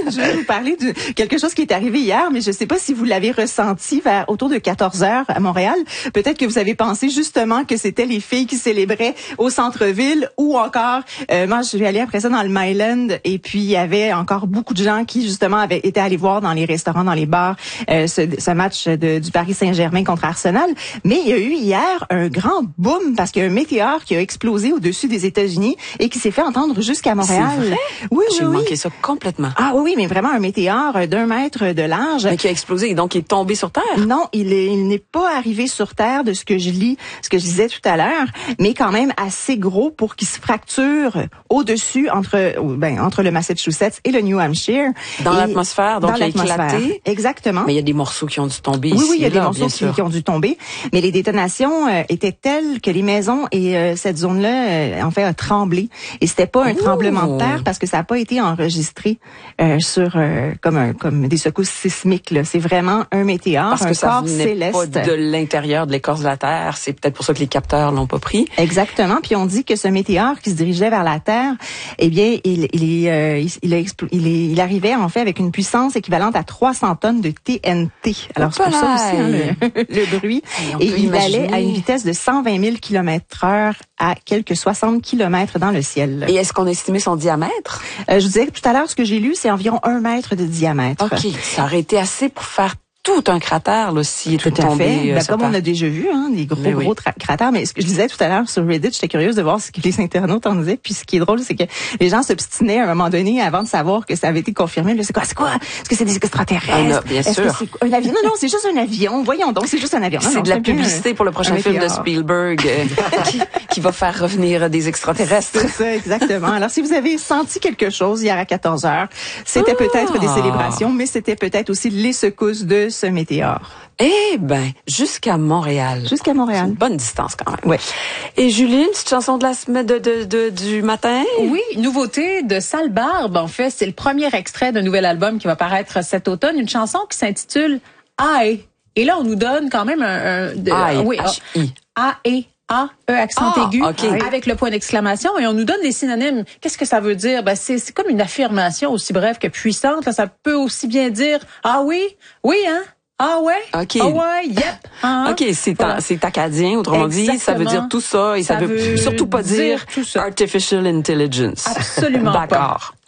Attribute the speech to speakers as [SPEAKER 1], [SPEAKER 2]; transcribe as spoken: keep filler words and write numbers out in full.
[SPEAKER 1] je vais vous parler de quelque chose qui est arrivé hier, mais je ne sais pas si vous l'avez ressenti vers autour de quatorze heures à Montréal. Peut-être que vous avez pensé justement que c'était les filles qui célébraient au centre-ville ou encore, euh, moi je suis allée après ça dans le Myland et puis il y avait encore beaucoup de gens qui justement avaient été allés voir dans les restaurants, dans les bars, euh, ce, ce match de, du Paris Saint-Germain contre Arsenal. Mais il y a eu hier un grand boom parce qu'il y a un météore qui a explosé au-dessus des États-Unis et qui s'est fait entendre jusqu'à Montréal.
[SPEAKER 2] C'est vrai?
[SPEAKER 1] Oui,
[SPEAKER 2] J'ai
[SPEAKER 1] oui,
[SPEAKER 2] manqué
[SPEAKER 1] oui.
[SPEAKER 2] ça complètement.
[SPEAKER 1] Ah oui, oui, mais vraiment un météore d'un mètre de large.
[SPEAKER 2] Mais qui a explosé et donc il est tombé sur Terre?
[SPEAKER 1] Non, il est, il n'est pas arrivé sur Terre de ce que je lis, ce que je disais tout à l'heure, mais quand même assez gros pour qu'il se fracture au-dessus entre, ben, entre le Massachusetts et le New Hampshire.
[SPEAKER 2] Dans l'atmosphère, donc
[SPEAKER 1] dans
[SPEAKER 2] il a éclaté.
[SPEAKER 1] Exactement.
[SPEAKER 2] Mais il y a des morceaux qui ont dû tomber
[SPEAKER 1] oui,
[SPEAKER 2] ici.
[SPEAKER 1] Oui, il y a
[SPEAKER 2] là,
[SPEAKER 1] des morceaux qui, qui ont dû tomber, mais les détonations euh, étaient telles que les maisons et euh, cette zone-là, euh, en fait, a tremblé. Et c'était pas un
[SPEAKER 2] Ouh.
[SPEAKER 1] tremblement de terre parce que ça n'a pas été enregistré euh, sur euh, comme un, comme des secousses sismiques. Là. C'est vraiment un météore,
[SPEAKER 2] parce
[SPEAKER 1] un
[SPEAKER 2] que ça
[SPEAKER 1] corps
[SPEAKER 2] venait
[SPEAKER 1] céleste.
[SPEAKER 2] Pas de l'intérieur de l'écorce de la Terre. C'est peut-être pour ça que les capteurs l'ont pas pris.
[SPEAKER 1] Exactement. Puis on dit que ce météore qui se dirigeait vers la Terre, eh bien, il, il, est, euh, il, il, a expl- il, est, il arrivait en fait avec une puissance équivalente à trois cents tonnes de T N T. Alors c'est pour ça aussi hein, le, le bruit.
[SPEAKER 2] Et,
[SPEAKER 1] Et il
[SPEAKER 2] imaginer.
[SPEAKER 1] allait à une vitesse de cent vingt mille kilomètres heure à quelques soixante kilomètres dans le ciel.
[SPEAKER 2] Et est-ce qu'on a estimé son diamètre?
[SPEAKER 1] Euh, je vous disais que tout à l'heure, ce que j'ai lu, c'est environ un mètre de diamètre.
[SPEAKER 2] OK. Ça aurait été assez pour faire tout un cratère, là, s'il
[SPEAKER 1] Tout
[SPEAKER 2] était
[SPEAKER 1] à
[SPEAKER 2] tombé.
[SPEAKER 1] fait.
[SPEAKER 2] Euh,
[SPEAKER 1] Ben,
[SPEAKER 2] sur
[SPEAKER 1] comme
[SPEAKER 2] Terre.
[SPEAKER 1] on a déjà vu, hein, des gros,
[SPEAKER 2] Mais oui.
[SPEAKER 1] gros tra- cratères. Mais ce que je disais tout à l'heure sur Reddit, j'étais curieuse de voir ce que les internautes en disaient. Puis ce qui est drôle, c'est que les gens s'obstinaient à un moment donné avant de savoir que ça avait été confirmé. Là, c'est quoi, c'est quoi? Est-ce que c'est des extraterrestres?
[SPEAKER 2] Ah, non, bien
[SPEAKER 1] Est-ce
[SPEAKER 2] sûr.
[SPEAKER 1] que c'est un avion? Non, non, c'est juste un avion. Voyons donc, c'est juste un avion. Non,
[SPEAKER 2] C'est
[SPEAKER 1] non,
[SPEAKER 2] de la
[SPEAKER 1] bien
[SPEAKER 2] publicité
[SPEAKER 1] un-
[SPEAKER 2] pour le prochain
[SPEAKER 1] un
[SPEAKER 2] film de
[SPEAKER 1] météore.
[SPEAKER 2] Spielberg euh, qui, qui va faire revenir des extraterrestres.
[SPEAKER 1] C'est ça, exactement. Alors, si vous avez senti quelque chose hier à quatorze heures, c'était
[SPEAKER 2] Ah.
[SPEAKER 1] peut-être des célébrations, mais c'était peut-être aussi les secousses de ce météore.
[SPEAKER 2] Eh ben, jusqu'à Montréal.
[SPEAKER 1] Jusqu'à
[SPEAKER 2] C'est
[SPEAKER 1] Montréal.
[SPEAKER 2] une bonne distance quand même.
[SPEAKER 1] Ouais.
[SPEAKER 2] Et Julie, une petite chanson de la semaine de, de, de- du matin?
[SPEAKER 3] Oui, nouveauté de Sale Barbe. En fait, c'est le premier extrait d'un nouvel album qui va paraître cet automne. Une chanson qui s'intitule I. Et là, on nous donne quand même un... un de,
[SPEAKER 2] I,
[SPEAKER 3] oui,
[SPEAKER 2] H-I.
[SPEAKER 3] A et A, E accent
[SPEAKER 2] Ah,
[SPEAKER 3] aigu,
[SPEAKER 2] ok.
[SPEAKER 3] avec le point d'exclamation, et on nous donne des synonymes. Qu'est-ce que ça veut dire? Ben, c'est, c'est comme une affirmation aussi brève que puissante. Là, ça peut aussi bien dire ah oui, oui hein, ah ouais,
[SPEAKER 2] Ok.
[SPEAKER 3] ah ouais, yep. Ah,
[SPEAKER 2] OK, c'est
[SPEAKER 3] voilà.
[SPEAKER 2] ta- c'est acadien, autrement dit, ça veut
[SPEAKER 3] Exactement.
[SPEAKER 2] dire tout ça et ça,
[SPEAKER 3] Ça
[SPEAKER 2] veut,
[SPEAKER 3] veut
[SPEAKER 2] surtout pas dire,
[SPEAKER 3] dire tout ça.
[SPEAKER 2] artificial intelligence.
[SPEAKER 3] Absolument pas.
[SPEAKER 2] D'accord.